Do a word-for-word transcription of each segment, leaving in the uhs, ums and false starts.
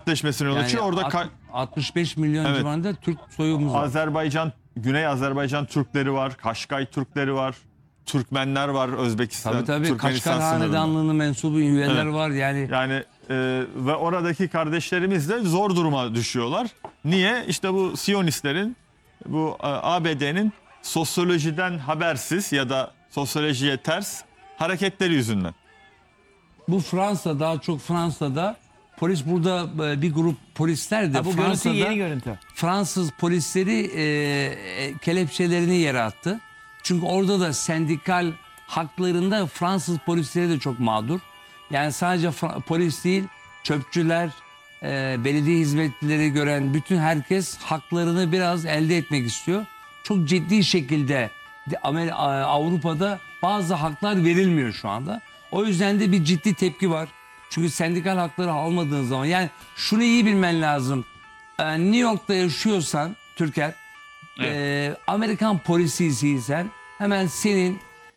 Türkleşmesine yol Yani açıyor. Orada alt- altmış beş milyon Evet. civarında Türk soyumuz var. Azerbaycan, Güney Azerbaycan Türkleri var, Kaşkay Türkleri var, Türkmenler var, Özbekistan, Tabii tabii Türkmenistan Kaşgar sınırında. Hanedanlığı'nın mensubu üyeler Evet. var yani. Yani e, ve oradaki kardeşlerimiz de zor duruma düşüyorlar. Niye? İşte bu Siyonistlerin, bu e, A B D'nin sosyolojiden habersiz ya da sosyolojiye ters hareketleri yüzünden. Bu Fransa, daha çok Fransa'da polis, burada e, bir grup polisler de Ha, bu görüntü Fransa'da yeni görüntü. Fransız polisleri e, e, kelepçelerini yere attı. Çünkü orada da sendikal haklarında Fransız polisleri de çok mağdur. Yani sadece Fra- polis değil, çöpçüler, e, belediye hizmetlileri gören bütün herkes haklarını biraz elde etmek istiyor. Çok ciddi şekilde de Amer- Avrupa'da bazı haklar verilmiyor şu anda. O yüzden de bir ciddi tepki var. Çünkü sendikal hakları almadığın zaman, yani şunu iyi bilmen lazım. Ee, New York'ta yaşıyorsan Türker, e, Amerikan polisiysen hemen senin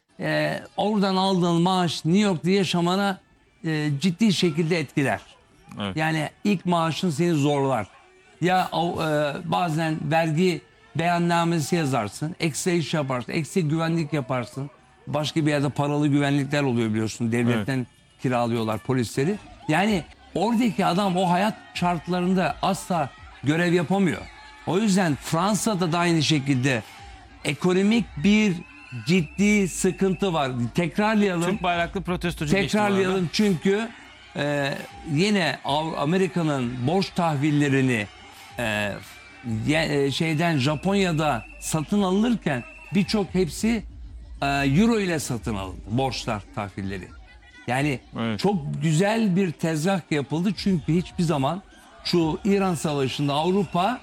e, oradan aldığın maaş New York'ta yaşamana e, ciddi şekilde etkiler. Evet. Yani ilk maaşın seni zorlar. Ya o, e, bazen vergi beyannamesi yazarsın, ekstra iş yaparsın, ekstra güvenlik yaparsın. Başka bir yerde paralı güvenlikler oluyor biliyorsun. Devletten kiralıyorlar polisleri. Yani oradaki adam o hayat şartlarında asla görev yapamıyor. O yüzden Fransa'da da aynı şekilde ekonomik bir ciddi sıkıntı var. Tekrarlayalım. Türk bayraklı protestocu geçti bu arada. Tekrarlayalım çünkü e, yine Av- Amerika'nın borç tahvillerini e, ye- e, şeyden Japonya'da satın alınırken birçok hepsi e, euro ile satın alındı, borçlar tahvilleri. Yani Evet. çok güzel bir tezgah yapıldı çünkü hiçbir zaman şu İran Savaşı'nda Avrupa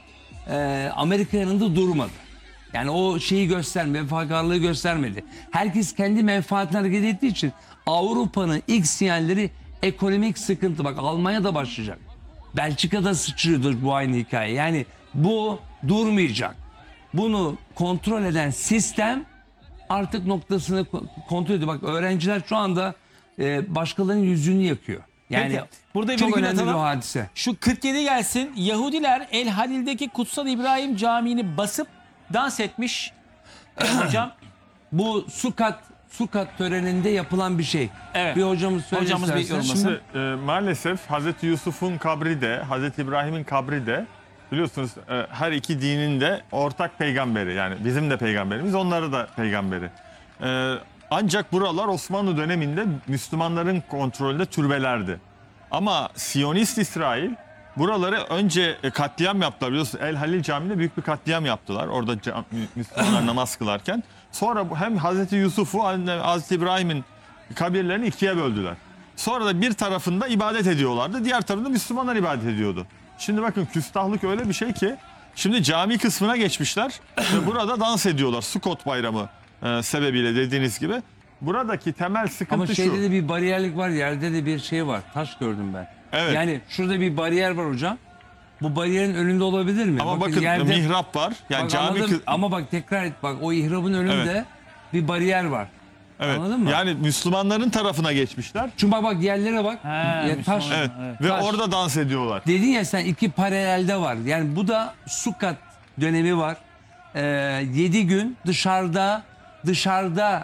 e, Amerika yanında durmadı. Yani o şeyi göstermedi, vefakarlığı göstermedi. Herkes kendi menfaatine hareket ettiği için Avrupa'nın ilk sinyalleri ekonomik sıkıntı. Bak Almanya'da başlayacak. Belçika'da sıçrıyordur bu aynı hikaye. Yani bu durmayacak. Bunu kontrol eden sistem artık noktasını ko- kontrol ediyor. Bak öğrenciler şu anda e, başkalarının yüzünü yakıyor. Yani Peki, burada çok virgül önemli bir atalım. hadise. Şu kırk yedi gelsin. Yahudiler El Halil'deki Kutsal İbrahim Camii'ni basıp dans etmiş. Ee, hocam Bu sukat sukat töreninde yapılan bir şey. Evet. Bir hocamız söyle Hocamız bir istersen. yorumlasın. Şimdi e, maalesef Hazreti Yusuf'un kabri de, Hazreti İbrahim'in kabri de biliyorsunuz e, her iki dinin de ortak peygamberi. Yani bizim de peygamberimiz, onları da peygamberi. E, ancak buralar Osmanlı döneminde Müslümanların kontrolünde türbelerdi. Ama Siyonist İsrail buraları önce e, katliam yaptılar. Biliyorsunuz El Halil Camii'nde büyük bir katliam yaptılar. Orada cam- Müslümanlar namaz kılarken. Sonra bu hem Hazreti Yusuf'u hem de Hazreti İbrahim'in kabirlerini ikiye böldüler. Sonra da bir tarafında ibadet ediyorlardı. Diğer tarafında Müslümanlar ibadet ediyordu. Şimdi bakın küstahlık öyle bir şey ki şimdi cami kısmına geçmişler ve burada dans ediyorlar. Sukot bayramı e, sebebiyle dediğiniz gibi. Buradaki temel sıkıntı Ama şeyde şu. de bir bariyerlik var, yerde de bir şey var. Taş gördüm ben. Evet. Yani şurada bir bariyer var hocam. Bu bariyerin önünde olabilir mi? Ama bakın yerde- mihrap var. Yani Bak cami anladım. kı- Ama bak tekrar et, bak o ihrabın önünde Evet. bir bariyer var. evet. Anladın mı? Yani Müslümanların tarafına geçmişler. Çünkü bak bak yerlere bak. He, Ya taş. Müslüman. Evet. Evet. Ve Taş. orada dans ediyorlar. Dedin ya sen, iki paralelde var. Yani bu da sukat dönemi var. Ee, yedi gün dışarıda dışarıda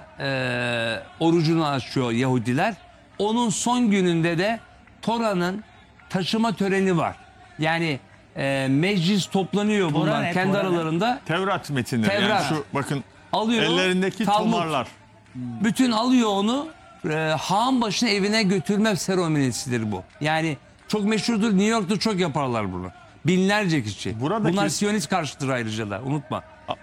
e, orucunu açıyor Yahudiler. Onun son gününde de Tora'nın taşıma töreni var. Yani e, meclis toplanıyor Tora bunlar ne, kendi Tora ne? aralarında. Tevrat metinleri. Yani Tevrat. şu bakın Alıyor. ellerindeki Talmud. tomarlar. Bütün alıyor onu, e, Hağın başına evine götürme seremonisidir bu. Yani çok meşhurdur. New York'ta çok yaparlar bunu. Binlerce kişi. Buradaki- Bunlar Siyonist karşıtır ayrıca da, unutma.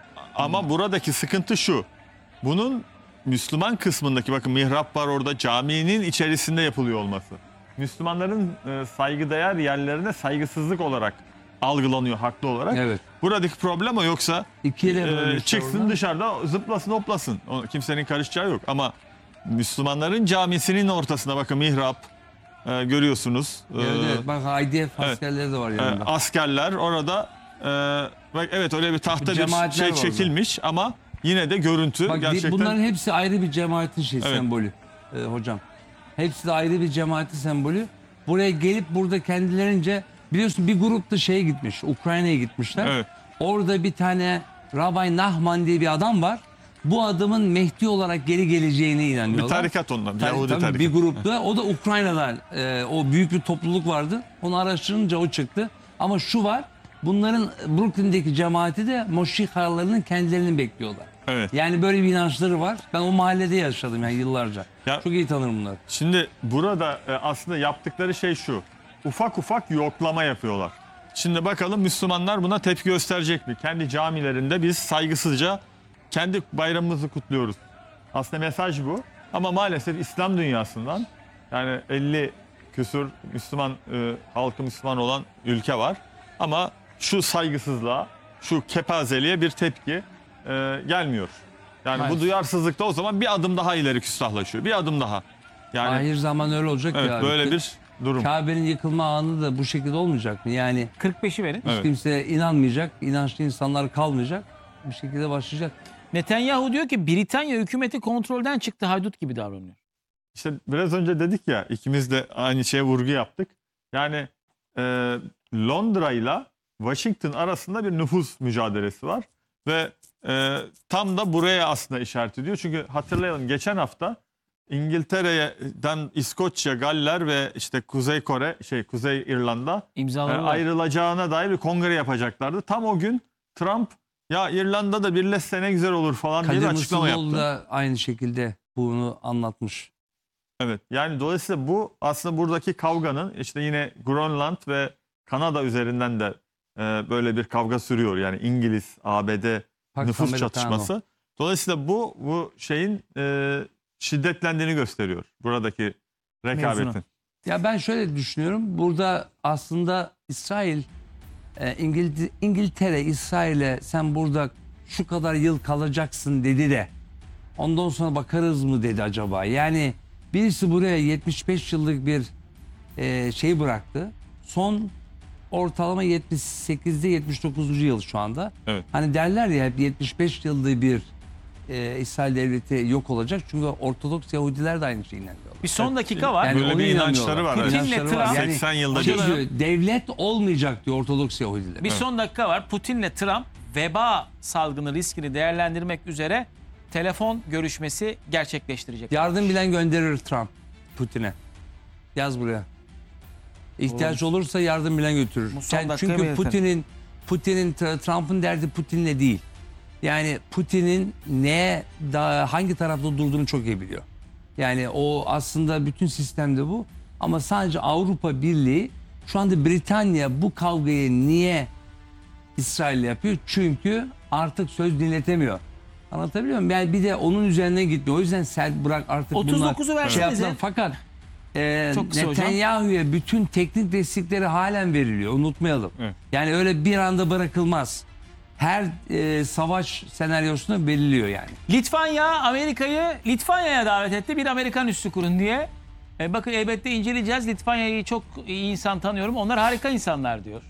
Ama buradaki sıkıntı şu. Bunun Müslüman kısmındaki bakın mihrap var orada, caminin içerisinde yapılıyor olması. Müslümanların e, saygıdeğer yerlerine saygısızlık olarak algılanıyor haklı olarak. Evet. Buradaki problem o, yoksa İkiye de e, bölmüşler çıksın oradan. dışarıda zıplasın hoplasın. O, kimsenin karışacağı yok ama Müslümanların camisinin ortasına bakın mihrap e, görüyorsunuz. E, Evet, evet. Bak I D F evet. askerleri de var e, yanında. askerler orada e, bak evet öyle bir tahta bir Cemaatler şey var orada. çekilmiş ama yine de görüntü Bak gerçekten. bunların hepsi ayrı bir cemaatin şey, Evet. sembolü e, hocam. Hepsi de ayrı bir cemaatin sembolü. Buraya gelip burada kendilerince Biliyorsun bir grup da şeye gitmiş, Ukrayna'ya gitmişler. Evet. Orada bir tane Rabbi Nahman diye bir adam var. Bu adamın Mehdi olarak geri geleceğine inanıyorlar. Bir tarikat ondan. Tabii, Yahudi tabii, tarikat. bir grupta. O da Ukrayna'dan. e, o büyük bir topluluk vardı. Onu araştırınca o çıktı. Ama şu var. Bunların Brooklyn'deki cemaati de Moşihalarının kendilerini bekliyorlar. Evet. Yani böyle bir inançları var. Ben o mahallede yaşadım yani yıllarca. Ya- Çok iyi tanırım bunları. Şimdi burada e, aslında yaptıkları şey şu. Ufak ufak yoklama yapıyorlar. Şimdi bakalım Müslümanlar buna tepki gösterecek mi? Kendi camilerinde biz saygısızca kendi bayramımızı kutluyoruz. Aslında mesaj bu. Ama maalesef İslam dünyasından yani elli küsur Müslüman e, halkı Müslüman olan ülke var. Ama şu saygısızlığa, şu kepazeliğe bir tepki e, gelmiyor. Yani Maalesef. bu duyarsızlıkta o zaman bir adım daha ileri küstahlaşıyor. Bir adım daha. Yani Ahir zaman öyle olacak evet, ya. böyle bir durum. Kabe'nin yıkılma anı da bu şekilde olmayacak mı? Yani kırk beşi verin. hiç Evet. kimse inanmayacak, inançlı insanlar kalmayacak. Bir şekilde başlayacak. Netanyahu diyor ki Britanya hükümeti kontrolden çıktı, haydut gibi davranıyor. İşte biraz önce dedik ya, ikimiz de aynı şeye vurgu yaptık. Yani e, Londra ile Washington arasında bir nüfus mücadelesi var. Ve e, tam da buraya aslında işaret ediyor. Çünkü hatırlayalım, geçen hafta İngiltere'den İskoçya, Galler ve işte Kuzey Kore, şey Kuzey İrlanda e, İmzaladılar. ayrılacağına dair bir kongre yapacaklardı. Tam o gün Trump ya İrlanda'da birleşse ne güzel olur falan diye bir Kadir açıklama Mısırlıoğlu yaptı. da aynı şekilde bunu anlatmış. Evet, yani dolayısıyla bu aslında buradaki kavganın işte yine Grönland ve Kanada üzerinden de e, böyle bir kavga sürüyor. Yani İngiliz, A B D Pax nüfus Americano. çatışması. Dolayısıyla bu bu şeyin e, şiddetlendiğini gösteriyor buradaki rekabetin. Mevzunun. Ya ben şöyle düşünüyorum. Burada aslında İsrail, e, İngil- İngiltere İsrail'e sen burada şu kadar yıl kalacaksın dedi de ondan sonra bakarız mı dedi acaba? Yani birisi buraya yetmiş beş yıllık bir e, şey bıraktı. Son ortalama yetmiş sekizde yetmiş dokuzuncu yıl şu anda. Evet. Hani derler ya hep yetmiş beş yılda bir e, İsrail devleti yok olacak. Çünkü Ortodoks Yahudiler de aynı şeyi inanıyorlar. Bir son dakika var. Yani Böyle onu bir inanıyorlar. inançları var. Putin'le İnançları Trump- var. Yani seksen yılda şey bir. diyor, devlet olmayacak diyor Ortodoks Yahudiler. Bir son dakika var. Putin'le Trump veba salgını riskini değerlendirmek üzere telefon görüşmesi gerçekleştirecek. Yardım bilen gönderir Trump Putin'e. Yaz buraya. İhtiyaç olursa yardım bilen götürür. Bu son Yani dakikaya çünkü belirtelim. Putin'in Putin'in Trump'ın derdi Putin'le değil. Yani Putin'in ne daha hangi tarafta durduğunu çok iyi biliyor. Yani o aslında bütün sistemde bu. Ama sadece Avrupa Birliği şu anda Britanya bu kavgayı niye İsrail'le yapıyor? Çünkü artık söz dinletemiyor. Anlatabiliyor muyum? Yani bir de onun üzerinden gitmiyor. O yüzden sen bırak artık otuz bunlar dokuzu şey versenize. yaptılar. Fakat e, Çok kısa hocam. Netanyahu'ya bütün teknik destekleri halen veriliyor. Unutmayalım. Evet. Yani öyle bir anda bırakılmaz. Her e, savaş senaryosunda veriliyor yani. Litvanya Amerika'yı Litvanya'ya davet etti. Bir Amerikan üssü kurun diye. E, bakın elbette inceleyeceğiz. Litvanya'yı çok iyi insan tanıyorum. Onlar harika insanlar diyor.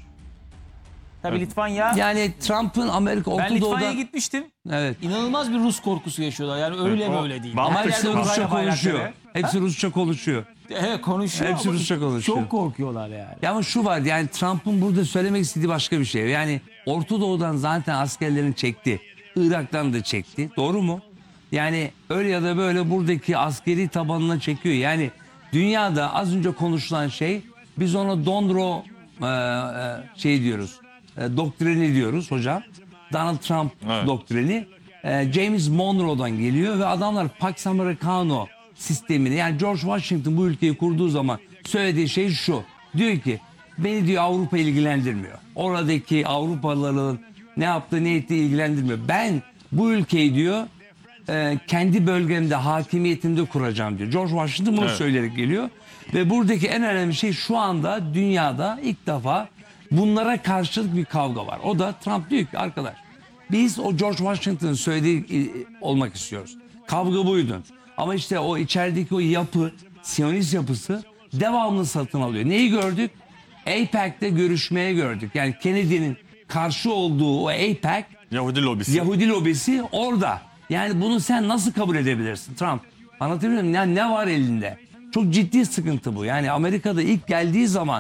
Tabii Evet. Litvanya. Yani Trump'ın Amerika ben Orta Litvanya'ya Doğu'da... gitmiştim. Evet. İnılmaz bir Rus korkusu yaşıyorlar. Yani öyle Evet, o böyle değil. Baltık Her Hepsi yerde Rusça Ukrayna konuşuyor. bayrakları. Hepsi Rusça konuşuyor. Evet, konuşuyor. Hepsi ama Rusça konuşuyor. Çok korkuyorlar yani. Ya ama şu var yani Trump'ın burada söylemek istediği başka bir şey. Yani Orta Doğu'dan zaten askerlerini çekti. Irak'tan da çekti. Doğru mu? Yani öyle ya da böyle buradaki askeri tabanına çekiyor. Yani dünyada az önce konuşulan şey biz ona Donro e, e, şey diyoruz. E, doktrini diyoruz hocam. Donald Trump Evet. doktrini. E, James Monroe'dan geliyor ve adamlar Pax Americano sistemini yani George Washington bu ülkeyi kurduğu zaman söylediği şey şu. Diyor ki beni diyor Avrupa ilgilendirmiyor. Oradaki Avrupalıların ne yaptığı ne ettiği ilgilendirmiyor. Ben bu ülkeyi diyor e, kendi bölgemde hakimiyetimde kuracağım diyor. George Washington bunu Evet. söyleyerek geliyor. Ve buradaki en önemli şey şu anda dünyada ilk defa bunlara karşılık bir kavga var. O da Trump diyor ki arkadaş biz o George Washington'ın söylediği e, olmak istiyoruz. Kavga buydu. Ama işte o içerideki o yapı, Siyonist yapısı devamlı satın alıyor. Neyi gördük? AIPAC'te görüşmeye gördük. Yani Kennedy'nin karşı olduğu o AIPAC, Yahudi lobisi. Yahudi lobisi orada. Yani bunu sen nasıl kabul edebilirsin Trump? Anlatabiliyor muyum? Yani ne var elinde? Çok ciddi sıkıntı bu. Yani Amerika'da ilk geldiği zaman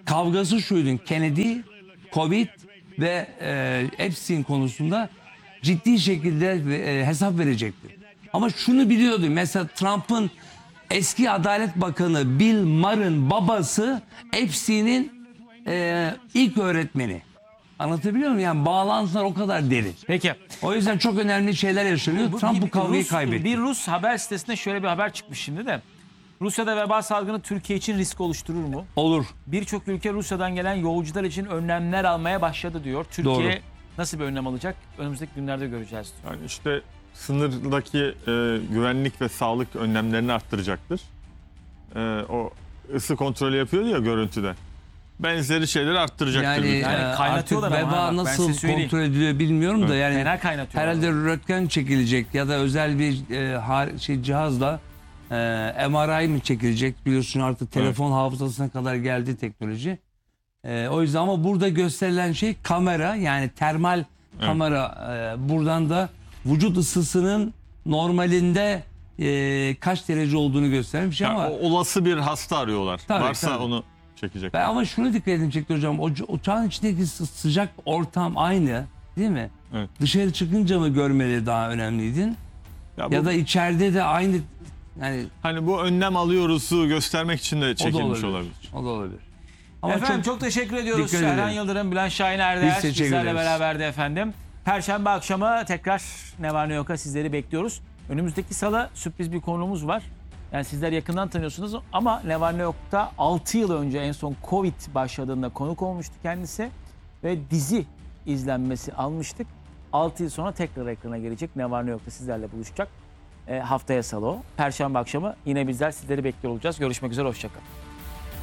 kavgası şuydu. Kennedy, Covid ve e, Epstein konusunda ciddi şekilde e, hesap verecekti. Ama şunu biliyordu. Mesela Trump'ın eski Adalet Bakanı Bill Maher'ın babası Epstein'in e, ilk öğretmeni. Anlatabiliyor muyum? Yani bağlantılar o kadar derin. Peki. O yüzden çok önemli şeyler yaşanıyor. Bu- Trump bir- bu kavgayı Rus- kaybetti. Bir Rus haber sitesinde şöyle bir haber çıkmış şimdi de. Rusya'da veba salgını Türkiye için risk oluşturur mu? Olur. Birçok ülke Rusya'dan gelen yolcular için önlemler almaya başladı diyor. Türkiye Doğru. nasıl bir önlem alacak? Önümüzdeki günlerde göreceğiz diyor. Yani işte sınırdaki e, güvenlik ve sağlık önlemlerini arttıracaktır. E, o ısı kontrolü yapıyordu ya görüntüde. Benzeri şeyleri arttıracaktır. Yani, bütün. Yani e, artık kaynatıyorlar ama ha, veba bak ben nasıl size söyleyeyim. kontrol ediliyor bilmiyorum da yani Fena kaynatıyor. herhalde röntgen çekilecek ya da özel bir e, har- şey cihazla e, M R I mi çekilecek, biliyorsun artık telefon hafızasına kadar geldi teknoloji. E, o yüzden ama burada gösterilen şey kamera, yani termal kamera. E, buradan da vücut ısısının normalinde e, kaç derece olduğunu gösteren bir şey Yani ama o olası bir hasta arıyorlar. Tabii, Varsa tabii. onu çekecek. ben ama şunu dikkatimi çekti hocam. O uçağın içindeki sı- sıcak ortam aynı, değil mi? Evet. Dışarı çıkınca mı görmeleri daha önemliydin? Ya bu, Ya da içeride de aynı, yani hani bu önlem alıyoruz'u göstermek için de o da çekilmiş olabilir. olabilir. O da olabilir. Ama Efendim çok, teşekkür ediyoruz. dikkat Erhan edelim. Yıldırım, Bülent Şahin Biz Erdeğer teşekkür bizlerle ederiz. beraberdi efendim. Perşembe akşamı tekrar Ne Var Ne Yok'a sizleri bekliyoruz. Önümüzdeki salı sürpriz bir konuğumuz var. Yani sizler yakından tanıyorsunuz ama Ne Var Ne Yok'ta altı yıl önce en son Covid başladığında konuk olmuştu kendisi. Ve dizi izlenmesi almıştık. altı yıl sonra tekrar ekrana gelecek. Ne Var Ne Yok'ta sizlerle buluşacak. E, haftaya salı o. Perşembe akşamı yine bizler sizleri bekliyor olacağız. Görüşmek üzere, hoşçakalın.